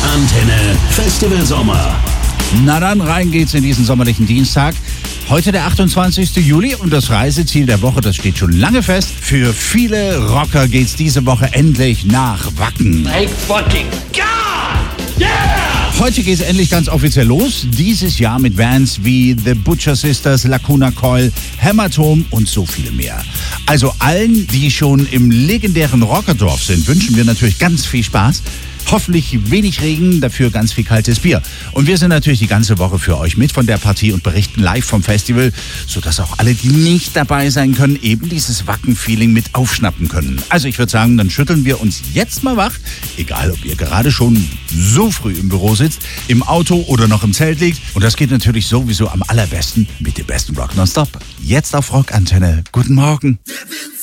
Antenne Festival Sommer. Na dann, rein geht's in diesen sommerlichen Dienstag. Heute der 28. Juli und das Reiseziel der Woche, das steht schon lange fest. Für viele Rocker geht's diese Woche endlich nach Wacken. Thank fucking God! Yeah! Heute geht's endlich ganz offiziell los. Dieses Jahr mit Bands wie The Butcher Sisters, Lacuna Coil, Hämatom und so viele mehr. Also allen, die schon im legendären Rockerdorf sind, wünschen wir natürlich ganz viel Spaß. Hoffentlich wenig Regen, dafür ganz viel kaltes Bier. Und wir sind natürlich die ganze Woche für euch mit von der Partie und berichten live vom Festival, sodass auch alle, die nicht dabei sein können, eben dieses Wacken-Feeling mit aufschnappen können. Also ich würde sagen, dann schütteln wir uns jetzt mal wach, egal ob ihr gerade schon so früh im Büro sitzt, im Auto oder noch im Zelt liegt. Und das geht natürlich sowieso am allerbesten mit dem besten Rock nonstop. Jetzt auf Rock Antenne. Guten Morgen.